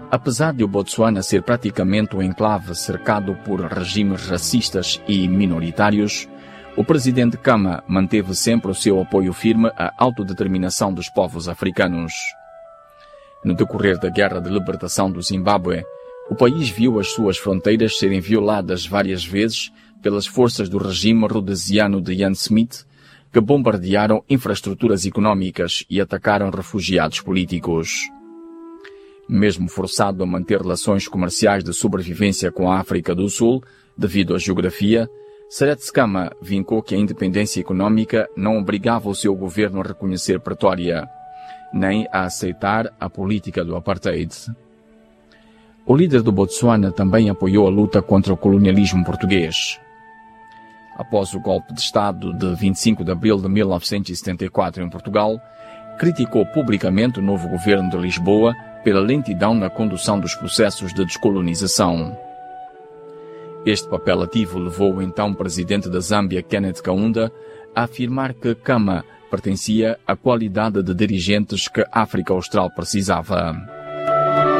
Apesar de o Botsuana ser praticamente um enclave cercado por regimes racistas e minoritários, o presidente Khama manteve sempre o seu apoio firme à autodeterminação dos povos africanos. No decorrer da Guerra de Libertação do Zimbábue, o país viu as suas fronteiras serem violadas várias vezes pelas forças do regime rhodesiano de Ian Smith, que bombardearam infraestruturas económicas e atacaram refugiados políticos. Mesmo forçado a manter relações comerciais de sobrevivência com a África do Sul, devido à geografia, Seretse Khama vincou que a independência económica não obrigava o seu governo a reconhecer Pretória, nem a aceitar a política do apartheid. O líder do Botsuana também apoiou a luta contra o colonialismo português. Após o golpe de Estado de 25 de abril de 1974 em Portugal, criticou publicamente o novo governo de Lisboa pela lentidão na condução dos processos de descolonização. Este papel ativo levou o então presidente da Zâmbia, Kenneth Kaunda, a afirmar que Khama pertencia à qualidade de dirigentes que a África Austral precisava.